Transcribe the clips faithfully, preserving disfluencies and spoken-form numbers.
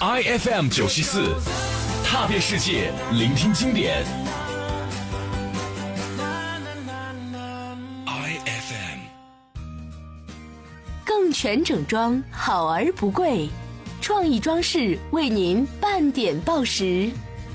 I F M 九七四，踏遍世界，聆听经典。I F M 更全整装，好而不贵，创意装饰为您半点报时。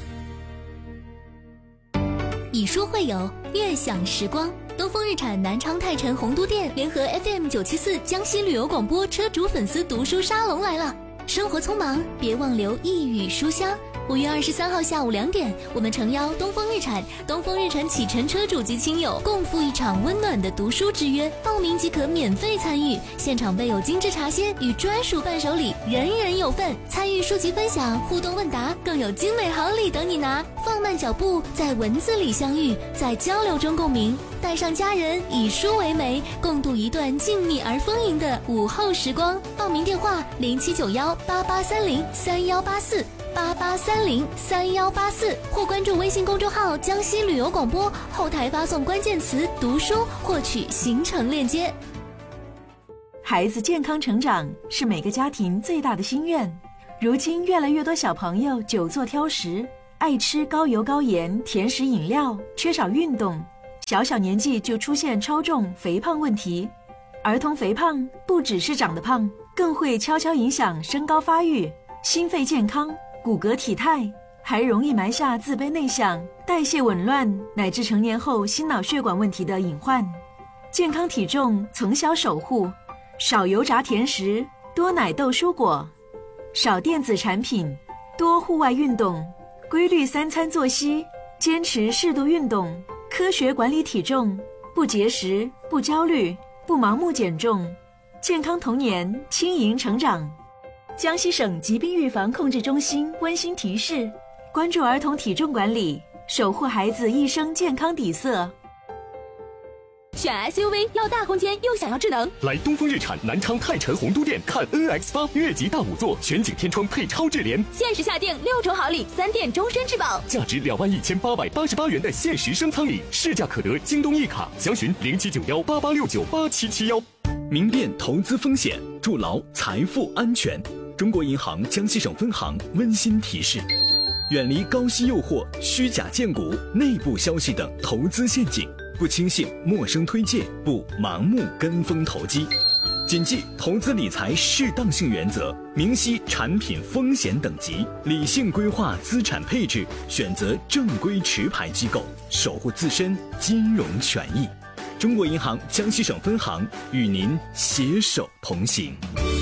以书会友，悦享时光。东风日产南昌泰城洪都店联合 F M 九七四江西旅游广播车主粉丝读书沙龙来了。生活匆忙，别忘留一语书香。五月二十三号下午两点，我们诚邀东风日产、东风日产启辰车主及亲友共赴一场温暖的读书之约，报名即可免费参与。现场备有精致茶歇与专属伴手礼，人人有份。参与书籍分享、互动问答，更有精美好礼等你拿。放慢脚步，在文字里相遇，在交流中共鸣。带上家人，以书为媒，共度一段静谧而丰盈的午后时光。报名电话：零七九幺八八三零三幺八四。八八三零三幺八四，或关注微信公众号江西旅游广播，后台发送关键词读书获取行程链接。 孩子健康成长是每个家庭最大的心愿，如今越来越多小朋友久坐挑食，爱吃高油高盐甜食饮料，缺少运动，小小年纪就出现超重肥胖问题。儿童肥胖不只是长得胖，更会悄悄影响身高发育、心肺健康、骨骼体态，还容易埋下自卑内向、代谢紊乱乃至成年后心脑血管问题的隐患。健康体重从小守护，少油炸甜食，多奶豆蔬果，少电子产品，多户外运动，规律三餐作息，坚持适度运动，科学管理体重，不节食，不焦虑，不盲目减重，健康童年，轻盈成长。江西省疾病预防控制中心温馨提示：关注儿童体重管理，守护孩子一生健康底色。 选 S U V 要大空间又想要智能， 来东风日产南昌泰城洪都店看 N X 八 越级大五座全景天窗配超智联， 限时下定六重好礼，三电终身质保， 价值两万一千八百八十八元的限时升舱礼，市价可得京东一卡，详询零七九幺八八六九八七七幺。 明辨投资风险，筑牢财富安全。中国银行江西省分行温馨提示：远离高息诱惑、虚假荐股、内部消息等投资陷阱，不轻信陌生推荐，不盲目跟风投机，谨记投资理财适当性原则，明晰产品风险等级，理性规划资产配置，选择正规持牌机构，守护自身金融权益。中国银行江西省分行与您携手同行。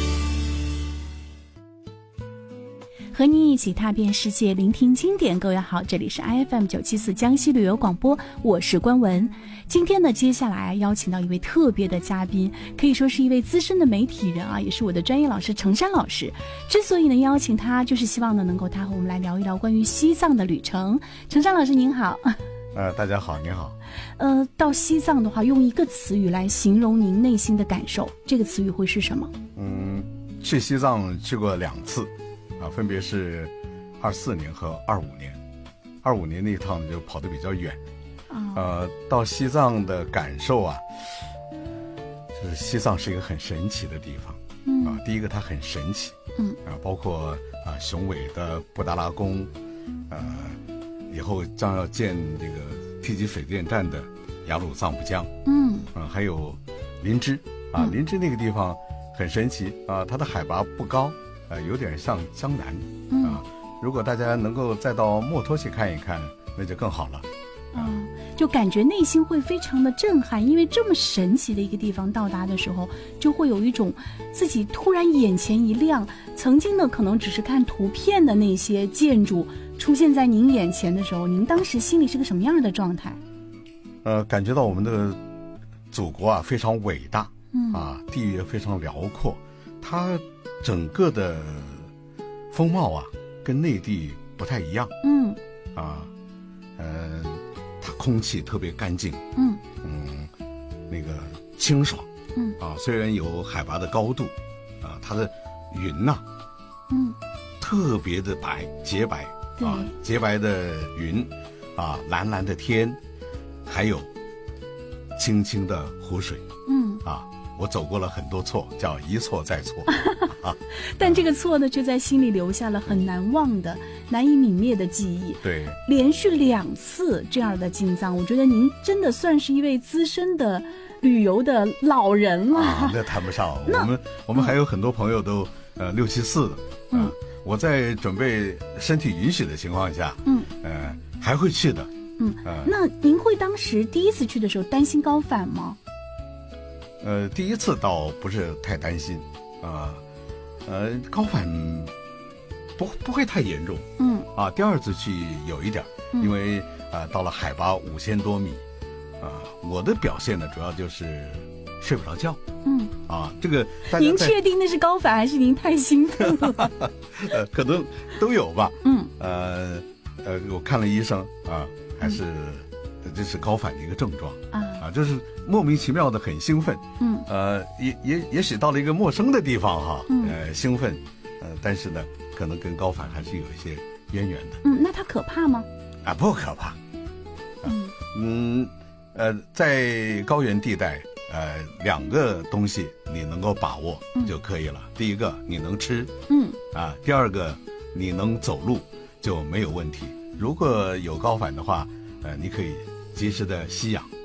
和您一起踏遍世界，聆听经典。各位好，这里是 I F M 九七四江西旅游广播，我是关文。今天呢，接下来邀请到一位特别的嘉宾，可以说是一位资深的媒体人啊，也是我的专业老师程山老师。之所以呢邀请他，就是希望呢能够他和我们来聊一聊关于西藏的旅程。程山老师您好。 呃，大家好，您好。 呃，到西藏的话，用一个词语来形容您内心的感受，这个词语会是什么？ 嗯，去西藏去过两次。啊，分别是二四年和二五年。二五年那一趟就跑得比较远，哦、呃，到西藏的感受啊，就是西藏是一个很神奇的地方。嗯啊，第一个它很神奇，嗯啊，包括啊雄伟的布达拉宫，呃，以后将要建这个梯级水电站的雅鲁藏布江，嗯啊，还有林芝啊，嗯、林芝那个地方很神奇啊，它的海拔不高。呃，有点像江南、嗯、啊。如果大家能够再到墨脱去看一看，那就更好了。 嗯，就感觉内心会非常的震撼，因为这么神奇的一个地方到达的时候，就会有一种自己突然眼前一亮，曾经呢可能只是看图片的那些建筑出现在您眼前的时候，您当时心里是个什么样的状态？ 呃，感觉到我们的祖国啊非常伟大，嗯啊，地域也非常辽阔，它整个的风貌啊，跟内地不太一样。嗯，啊，呃，它空气特别干净。嗯嗯，那个清爽。嗯啊，虽然有海拔的高度，啊，它的云呐、啊，嗯，特别的白，洁白。啊，洁白的云，啊，蓝蓝的天，还有清清的湖水。嗯啊， 我走过了很多错，叫一错再错。啊、 但这个错呢，却在心里留下了很难忘的、难以泯灭的记忆。 对， 连续两次这样的进藏，我觉得您真的算是一位资深的旅游的老人了。 啊，那谈不上，我们我们还有很多朋友都、嗯、呃六七四的。嗯、呃，我在准备身体允许的情况下，嗯，呃，还会去的。 嗯，呃、那您会当时第一次去的时候担心高反吗？ 呃，第一次倒不是太担心，啊、呃，呃，高反不不会太严重。嗯，啊，第二次去有一点，嗯、因为啊、呃、到了海拔五千多米，啊、呃，我的表现呢主要就是睡不着觉。嗯，啊，这个您确定那是高反还是您太兴奋了？ 呃，可能都有吧。嗯，呃呃，我看了医生啊，还是、嗯、这是高反的一个症状啊啊，就是莫名其妙的很兴奋。嗯，呃，也也也许到了一个陌生的地方哈，嗯、呃，兴奋，呃，但是呢，可能跟高反还是有一些渊源的。 嗯，那它可怕吗？ 啊，不可怕。嗯嗯，呃，在高原地带。呃，两个东西你能够把握就可以了。嗯、第一个，你能吃，嗯，啊，第二个，你能走路就没有问题。如果有高反的话，呃，你可以及时的吸氧。